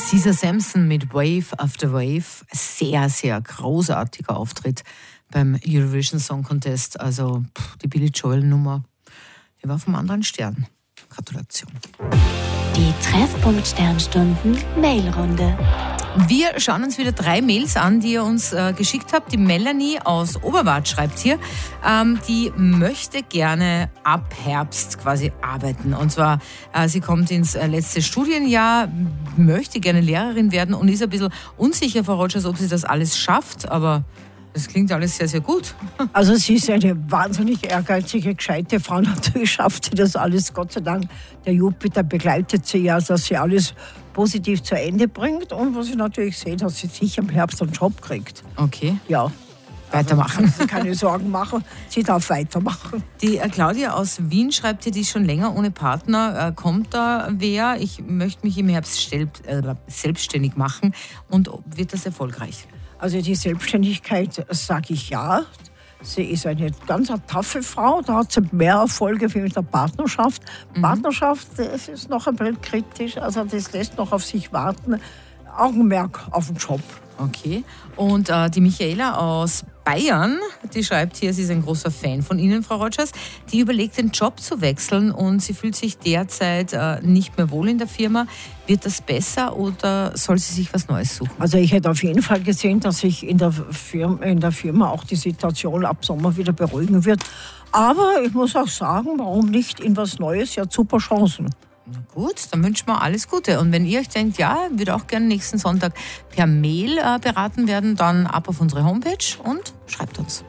Caesar Sampson mit Wave After Wave. Sehr, sehr großartiger Auftritt beim Eurovision Song Contest. Also die Billy Joel Nummer, die war vom anderen Stern. Gratulation. Die Treffpunkt-Sternstunden Mailrunde. Wir schauen uns wieder 3 Mails an, die ihr uns geschickt habt. Die Melanie aus Oberwart schreibt hier, die möchte gerne ab Herbst quasi arbeiten. Und zwar, sie kommt ins letzte Studienjahr, möchte gerne Lehrerin werden und ist ein bisschen unsicher, Frau Rogers, ob sie das alles schafft. Aber das klingt alles sehr, sehr gut. Also sie ist eine wahnsinnig ehrgeizige, gescheite Frau. Natürlich schafft sie das alles, Gott sei Dank. Der Jupiter begleitet sie ja, dass sie alles positiv zu Ende bringt. Und was ich natürlich sehe, dass sie sicher im Herbst einen Job kriegt. Okay. Ja. Weitermachen. Also, keine Sorgen machen, sie darf weitermachen. Die Claudia aus Wien schreibt hier, die ist schon länger ohne Partner. Kommt da wer? Ich möchte mich im Herbst selbstständig machen. Und wird das erfolgreich? Also die Selbstständigkeit sage ich ja. Sie ist eine ganz taffe Frau, da hat sie mehr Erfolge wie mit der Partnerschaft. Partnerschaft, das ist noch ein bisschen kritisch, also das lässt noch auf sich warten. Augenmerk auf den Job. Okay. Und die Michaela aus Bayern, die schreibt hier, sie ist ein großer Fan von Ihnen, Frau Rogers. Die überlegt, den Job zu wechseln und sie fühlt sich derzeit nicht mehr wohl in der Firma. Wird das besser oder soll sie sich was Neues suchen? Also ich hätte auf jeden Fall gesehen, dass sich in der Firma auch die Situation ab Sommer wieder beruhigen wird. Aber ich muss auch sagen, warum nicht in was Neues? Ja, super Chancen. Na gut, dann wünschen wir alles Gute. Und wenn ihr euch denkt, ja, würde auch gerne nächsten Sonntag per Mail beraten werden, dann ab auf unsere Homepage und schreibt uns.